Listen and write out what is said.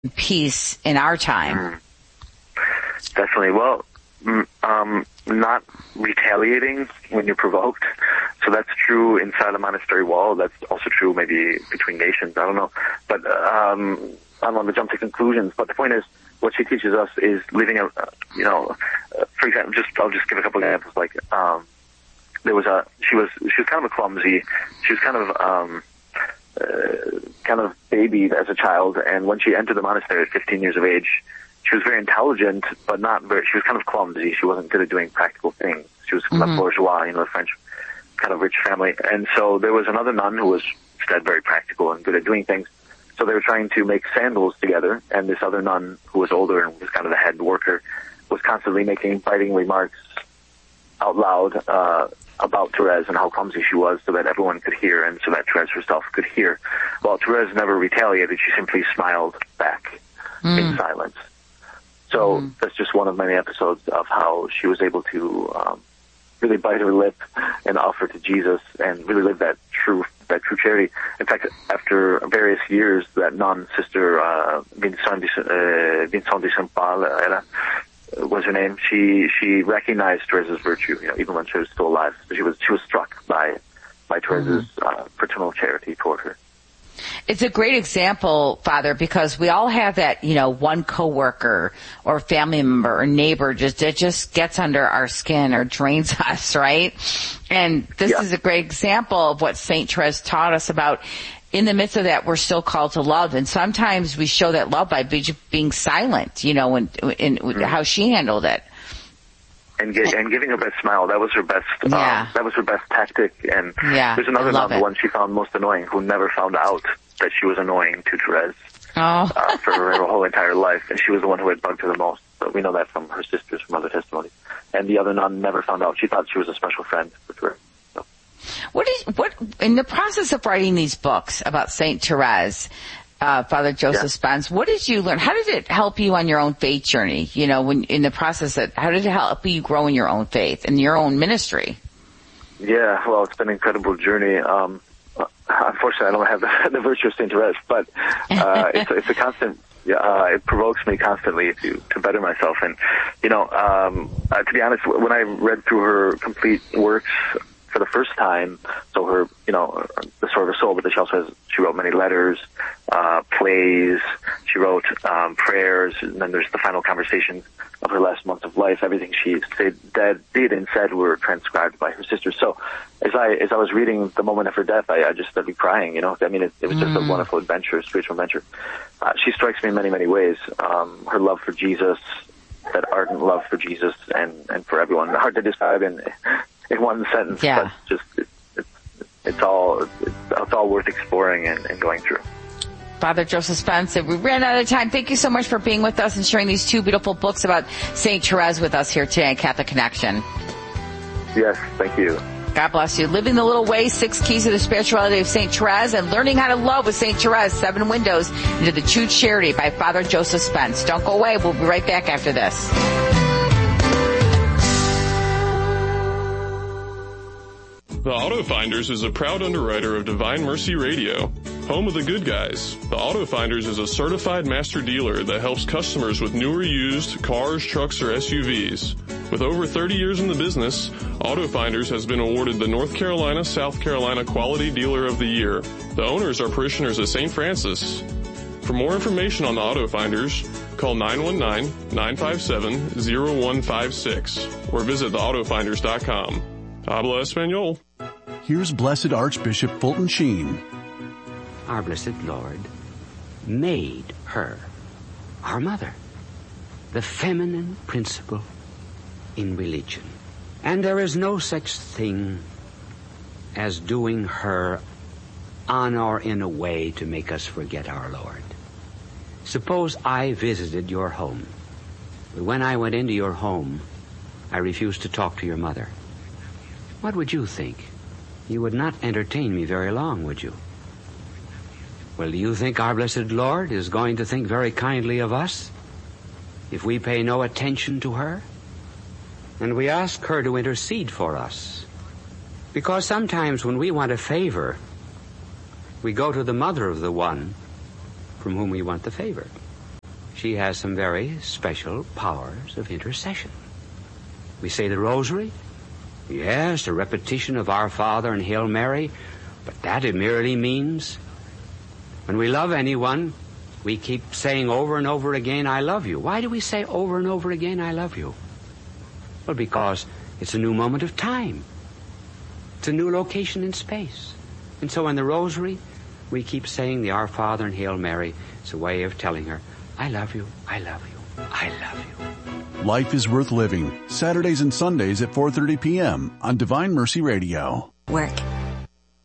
peace in our time. Definitely. Well, not retaliating when you're provoked. So that's true inside a monastery wall. That's also true maybe between nations. I don't know. But I don't want to jump to conclusions. But the point is, what she teaches us is living a, for example, I'll just give a couple of examples. Like, she was kind of a clumsy. She was kind of babied as a child, and when she entered the monastery at 15 years of age, she was very intelligent, but she was kind of clumsy. She wasn't good at doing practical things. She was from a bourgeois, a French kind of rich family. And so there was another nun who was instead very practical and good at doing things. So they were trying to make sandals together, and this other nun who was older and was kind of the head worker was constantly making biting remarks out loud about Therese and how clumsy she was, so that everyone could hear and so that Therese herself could hear. Well, Therese never retaliated. She simply smiled back in silence. So that's just one of many episodes of how she was able to really bite her lip and offer to Jesus and really live that true charity. In fact, after various years, that nun, Sister Vincent de Saint Paul, was her name. She recognized Therese's virtue, even when she was still alive. So she was struck by Therese's paternal charity toward her. It's a great example, Father, because we all have that, one coworker or family member or neighbor that just gets under our skin or drains us, right? And this is a great example of what Saint Therese taught us about. In the midst of that, we're still called to love, and sometimes we show that love by being silent, in how she handled it. And giving her best smile. That was her best. That was her best tactic. And there's another nun, the one she found most annoying, who never found out that she was annoying to Therese for her whole entire life, and she was the one who had bugged her the most. So we know that from her sisters, from other testimonies. And the other nun never found out. She thought she was a special friend for Therese. So. What in the process of writing these books about Saint Therese, Father Joseph Spence, what did you learn? How did it help you on your own faith journey? When in the process how did it help you grow in your own faith and your own ministry? Yeah, well, it's been an incredible journey. Unfortunately, I don't have the virtue of Saint Therese, but it's a constant. It provokes me constantly to better myself. And to be honest, when I read through her complete works for the first time, so her, the Sword of her Soul, but she wrote many letters, plays, she wrote prayers, and then there's the final conversations of her last months of life. Everything she did and said were transcribed by her sisters. So as I was reading the moment of her death, I just started crying, it was just a wonderful adventure, spiritual adventure. She strikes me in many, many ways. Her love for Jesus, that ardent love for Jesus and for everyone. Hard to describe in one sentence, but just it's all worth exploring and going through. Father Joseph Spence, we ran out of time. Thank you so much for being with us and sharing these two beautiful books about Saint Therese with us here today at Catholic Connection. Yes, thank you. God bless you. Living the Little Way, 6 Keys to the Spirituality of Saint Therese, and Learning How to Love with Saint Therese, 7 Windows into the True Charity by Father Joseph Spence. Don't go away. We'll be right back after this. The Auto Finders is a proud underwriter of Divine Mercy Radio, home of the good guys. The Auto Finders is a certified master dealer that helps customers with new or used cars, trucks, or SUVs. With over 30 years in the business, Auto Finders has been awarded the North Carolina, South Carolina Quality Dealer of the Year. The owners are parishioners of St. Francis. For more information on the Auto Finders, call 919-957-0156 or visit theautofinders.com. Habla Espanol. Here's Blessed Archbishop Fulton Sheen. Our blessed Lord made her our mother, the feminine principle in religion. And there is no such thing as doing her on or in a way to make us forget our Lord. Suppose I visited your home. When I went into your home, I refused to talk to your mother. What would you think? You would not entertain me very long, would you? Well, do you think our blessed Lord is going to think very kindly of us if we pay no attention to her? And we ask her to intercede for us. Because sometimes when we want a favor, we go to the mother of the one from whom we want the favor. she has some very special powers of intercession. We say the Rosary. Yes, a repetition of Our Father and Hail Mary, but that merely means when we love anyone, we keep saying over and over again, I love you. Why do we say over and over again, I love you? Well, because it's a new moment of time. It's a new location in space. And so in the Rosary, we keep saying the Our Father and Hail Mary. It's a way of telling her, I love you, I love you, I love you. Life is Worth Living, Saturdays and Sundays at 4:30 p.m. on Divine Mercy Radio. Work.